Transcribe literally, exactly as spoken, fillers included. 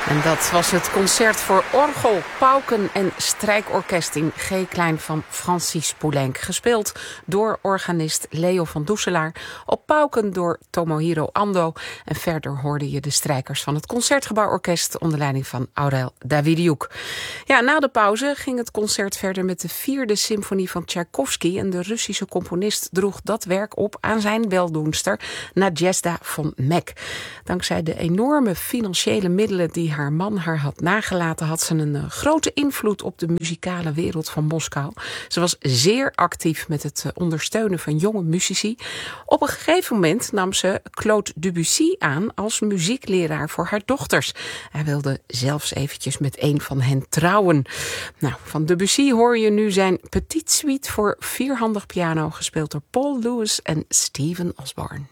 En dat was het concert voor orgel, pauken en strijkorkest in G-klein van Francis Poulenc. Gespeeld door organist Leo van Doeselaar, op pauken door Tomohiro Ando. En verder hoorde je de strijkers van het Concertgebouworkest onder leiding van Aurel Davidiuk. Ja, na de pauze ging het concert verder met de vierde symfonie van Tchaikovsky. En de Russische componist droeg dat werk op aan zijn weldoenster Nadezhda von Meck. Dankzij de enorme financiële middelen die haar man haar had nagelaten, had ze een uh, grote invloed op de muzikale wereld van Moskou. Ze was zeer actief met het uh, ondersteunen van jonge muzici. Op een gegeven moment nam ze Claude Debussy aan als muziekleraar voor haar dochters. Hij wilde zelfs eventjes met een van hen trouwen. Nou, van Debussy hoor je nu zijn Petite Suite voor vierhandig piano, gespeeld door Paul Lewis en Stephen Osborne.